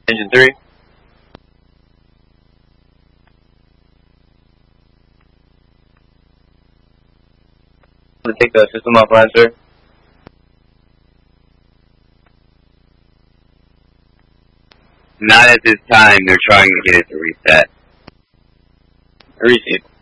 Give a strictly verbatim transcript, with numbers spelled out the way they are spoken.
Engine three. To take the system offline, sir. Not at this time. They're trying to get it to reset. Receive.